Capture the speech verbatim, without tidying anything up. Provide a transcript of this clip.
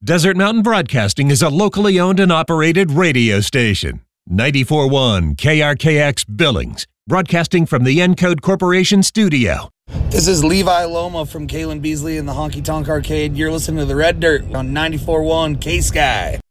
Desert Mountain Broadcasting is a locally owned and operated radio station. ninety-four point one K R K X Billings, broadcasting from the Encode Corporation studio. This is Levi Loma from Kalen Beasley and the Honky Tonk Arcade. You're listening to The Red Dirt on ninety-four point one K-Sky.